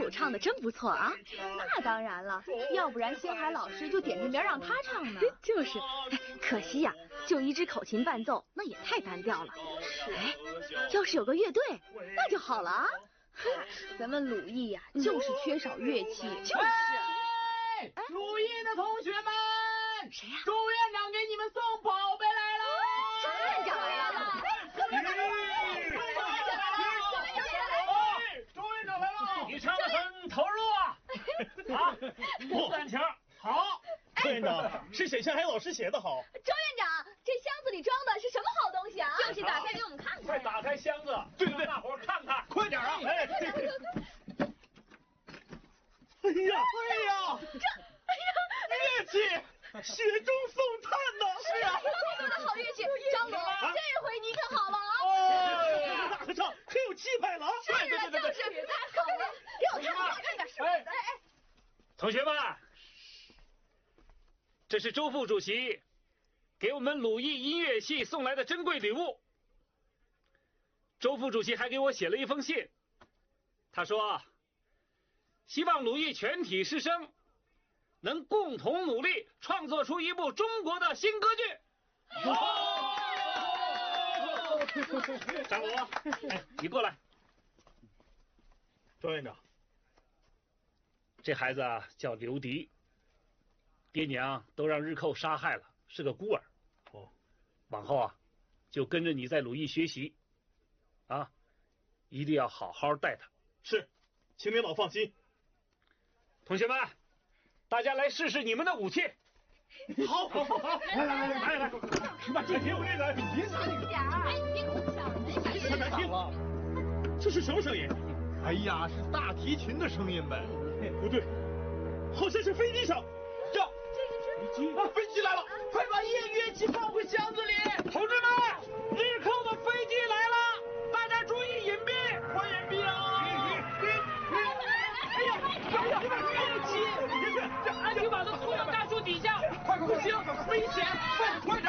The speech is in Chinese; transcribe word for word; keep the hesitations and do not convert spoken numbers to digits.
武唱的真不错啊。 那当然了，要不然星海老师就点着名让他唱呢。 就是，哎，可惜呀、啊，就一支口琴伴奏，那也太单调了。 是， 哎，要是有个乐队，那就好了啊。 咱们鲁艺呀、啊，就是缺少乐器。 就是。 哎，鲁艺的同学们， 谁呀、啊？ 周院长给你们送宝贝来了。 周院长来了。 周院长来了，你唱得很投入啊！啊，不算球，好。 周院长是沈向海老师写的好。 周院长，这箱子里装的是什么好东西啊？ 就是打开给我们看看。 快打开箱子，对对对，大伙儿看看， 快点啊！ 哎， 哎呀，哎呀， 这，哎呀， 乐器，雪中送炭呢！ 是啊，多么的好乐器！张总，这回你可好了啊！ 哦，大合唱可有气派了！ 是啊，就是太好了，给我看，给我看点什么？哎哎， 同学们，这是周副主席给我们鲁艺音乐系送来的珍贵礼物。周副主席还给我写了一封信，他说希望鲁艺全体师生能共同努力，创作出一部中国的新歌剧。张罗，哎，你过来。 周院长， 这孩子啊叫刘迪，爹娘都让日寇杀害了，是个孤儿。 哦， 往后啊，就跟着你在鲁艺学习，啊，一定要好好带他。 是，请领导放心。 同学们，大家来试试你们的武器。 好，好，好，好，来来来来来，把这给我那个，别小声点儿，哎，别哭小了， 太难听了。这是什么声音？ 哎呀，是大提琴的声音呗。 不对，好像是飞机声。呀，飞机啊，飞机来了！ 快把夜乐器放回箱子里。同志们，日寇的飞机来了，大家注意隐蔽，快隐蔽啊！哎呀，哎呀，乐器，这安全码都拖到大树底下，快快快，不行，危险，快快！